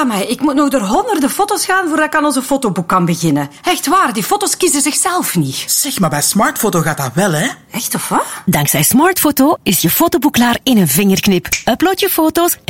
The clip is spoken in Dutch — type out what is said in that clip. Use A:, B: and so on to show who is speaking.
A: maar ik moet nog door honderden foto's gaan voordat ik aan onze fotoboek kan beginnen. Echt waar, die foto's kiezen zichzelf niet.
B: Zeg, maar bij Smartfoto gaat dat wel, hè?
A: Echt, of wat?
C: Dankzij Smartfoto is je fotoboek klaar in een vingerknip. Upload je foto's